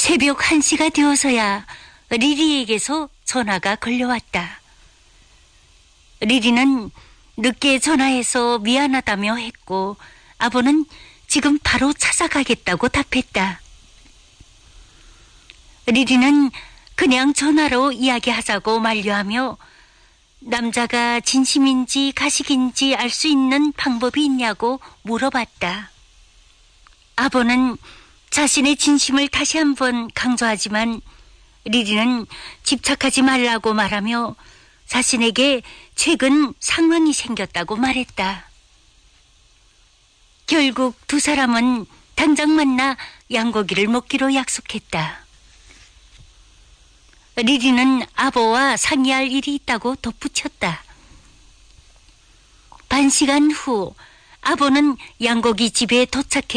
새벽 1시가 되어서야 리리에게서 전화가 걸려왔다. 리리는 늦게 전화해서 미안하다며 했고 아버는 지금 바로 찾아가겠다고 답했다. 리리는 그냥 전화로 이야기하자고 만류하며 남자가 진심인지 가식인지 알 수 있는 방법이 있냐고 물어봤다. 아버는 자신의 진심을 다시 한번 강조하지만 리리는 집착하지 말라고 말하며 자신에게 최근 상황이 생겼다고 말했다. 결국 두 사람은 당장 만나 양고기를 먹기로 약속했다. 리리는 아버와 상의할 일이 있다고 덧붙였다. 반시간 후 아버는 양고기 집에 도착해